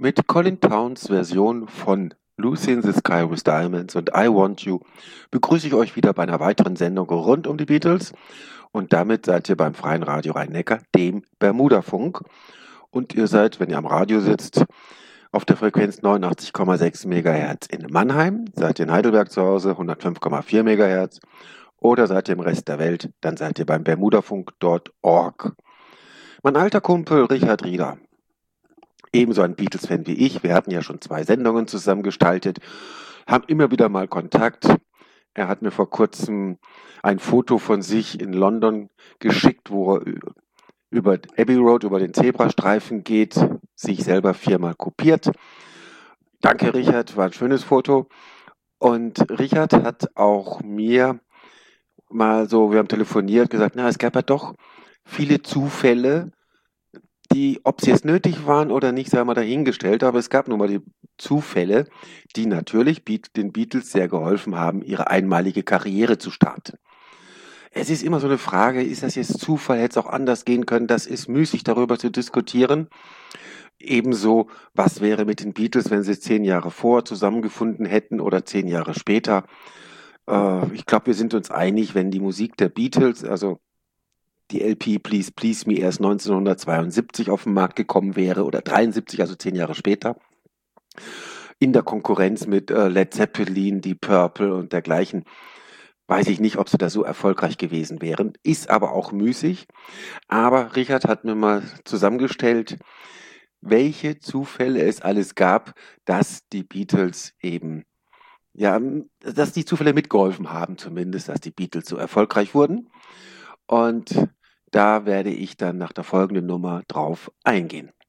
Mit Colin Towns Version von Lucy in the Sky with Diamonds und I Want You begrüße ich euch wieder bei einer weiteren Sendung rund um die Beatles. Und damit seid ihr beim Freien Radio Rhein-Neckar, dem Bermuda-Funk. Und ihr seid, wenn ihr am Radio sitzt, auf der Frequenz 89,6 MHz in Mannheim. Seid ihr in Heidelberg zu Hause, 105,4 MHz. Oder seid ihr im Rest der Welt, dann seid ihr beim bermudafunk.org. Mein alter Kumpel Richard Rieder, ebenso ein Beatles-Fan wie ich, wir hatten ja schon 2 Sendungen zusammen gestaltet, haben immer wieder mal Kontakt. Er hat mir vor kurzem ein Foto von sich in London geschickt, wo er über Abbey Road, über den Zebrastreifen geht, sich selber 4-mal kopiert. Danke Richard, war ein schönes Foto. Und Richard hat auch mir mal so, wir haben telefoniert, gesagt, es gab ja doch viele Zufälle, die, ob sie jetzt nötig waren oder nicht, sei mal dahingestellt, aber es gab nun mal die Zufälle, die natürlich den Beatles sehr geholfen haben, ihre einmalige Karriere zu starten. Es ist immer so eine Frage, ist das jetzt Zufall, hätte es auch anders gehen können, das ist müßig darüber zu diskutieren. Ebenso, was wäre mit den Beatles, wenn sie 10 Jahre vorher zusammengefunden hätten oder 10 Jahre später. Ich glaube, wir sind uns einig, wenn die Musik der Beatles, also die LP Please Please Me erst 1972 auf den Markt gekommen wäre oder 73, also 10 Jahre später, in der Konkurrenz mit Led Zeppelin, Deep Purple und dergleichen, weiß ich nicht, ob sie da so erfolgreich gewesen wären, ist aber auch müßig. Aber Richard hat mir mal zusammengestellt, welche Zufälle es alles gab, dass die Beatles eben, dass die Zufälle mitgeholfen haben zumindest, dass die Beatles so erfolgreich wurden. Und da werde ich dann nach der folgenden Nummer drauf eingehen.